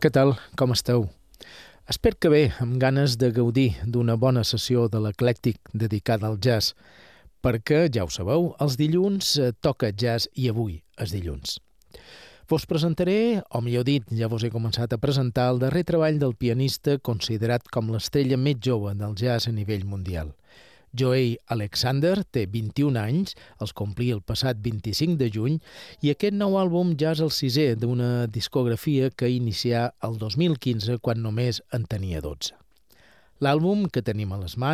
Què tal? Com esteu? Espero que bé, amb ganes de gaudir d'una bona sessió de l'Eclèctic dedicada al jazz, perquè, ja ho sabeu, els dilluns toca jazz i avui és dilluns. Vos presentaré, o millor dit, ja vos he començat a presentar el darrer treball del pianista considerat com l'estrella més jove del jazz a nivell mundial. Joey Alexander té 21 anys, els complí el passat 25 de juny, i aquest nou àlbum ja és el sisè d'una discografia que inicià el 2015 quan només en tenia 12. L'àlbum que tenim a les mans